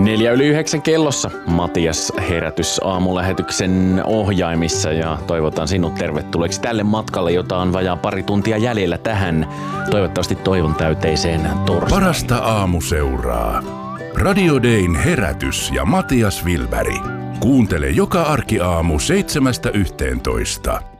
8:04 kellossa Matias herätys aamulähetyksen ohjaimissa ja toivotan sinut tervetulleeksi tälle matkalle, jota on vajaa pari tuntia jäljellä tähän toivottavasti toivon täyteiseen torstaihin. Parasta aamuseuraa. Radio Dayn herätys ja Matias Wilberg. Kuuntele joka arkiaamu 7–11.